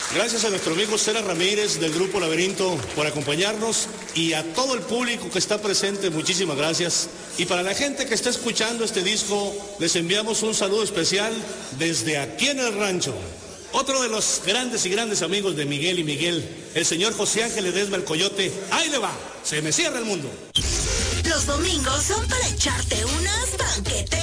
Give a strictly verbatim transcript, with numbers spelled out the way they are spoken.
Gracias a nuestro amigo Cera Ramírez del Grupo Laberinto por acompañarnos y a todo el público que está presente, muchísimas gracias. Y para la gente que está escuchando este disco, les enviamos un saludo especial desde aquí en el rancho. Otro de los grandes y grandes amigos de Miguel y Miguel, el señor José Ángel Ledesma el Coyote. ¡Ahí le va! ¡Se me cierra el mundo! Los domingos son para echarte unas banquetes.